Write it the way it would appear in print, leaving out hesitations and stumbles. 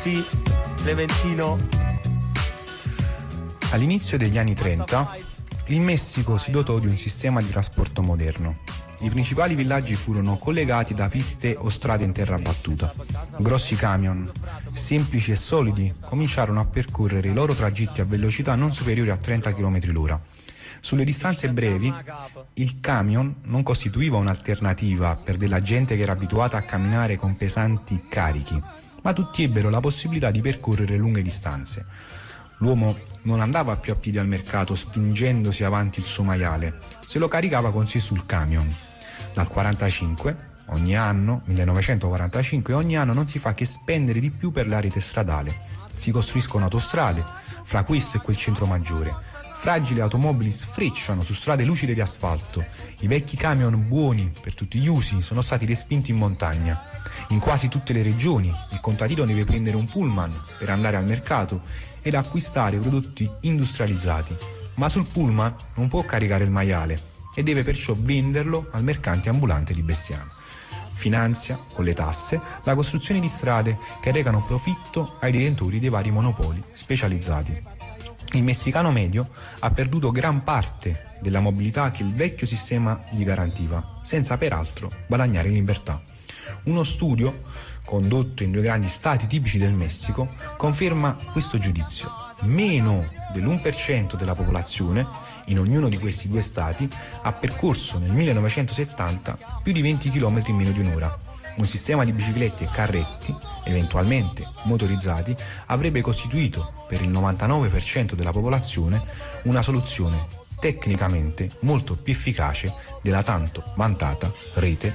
Sì, Clementino. All'inizio degli anni 30 il Messico si dotò di un sistema di trasporto moderno. I principali villaggi furono collegati da piste o strade in terra battuta. Grossi camion, semplici e solidi, cominciarono a percorrere i loro tragitti a velocità non superiori a 30 km/h. Sulle distanze brevi, il camion non costituiva un'alternativa per della gente che era abituata a camminare con pesanti carichi, ma tutti ebbero la possibilità di percorrere lunghe distanze. L'uomo non andava più a piedi al mercato spingendosi avanti il suo maiale, se lo caricava con sé sul camion. Dal 1945, ogni anno non si fa che spendere di più per la rete stradale. Si costruiscono autostrade, fra questo e quel centro maggiore. Fragili automobili sfrecciano su strade lucide di asfalto. I vecchi camion buoni per tutti gli usi sono stati respinti in montagna. In quasi tutte le regioni il contadino deve prendere un pullman per andare al mercato ed acquistare prodotti industrializzati, ma sul pullman non può caricare il maiale e deve perciò venderlo al mercante ambulante di bestiame. Finanzia, con le tasse, la costruzione di strade che recano profitto ai detentori dei vari monopoli specializzati. Il messicano medio ha perduto gran parte della mobilità che il vecchio sistema gli garantiva, senza peraltro guadagnare in libertà. Uno studio condotto in 2 grandi stati tipici del Messico conferma questo giudizio. Meno dell'1% della popolazione in ognuno di questi 2 stati ha percorso nel 1970 più di 20 km in meno di un'ora. Un sistema di biciclette e carretti, eventualmente motorizzati, avrebbe costituito per il 99% della popolazione una soluzione tecnicamente molto più efficace della tanto vantata rete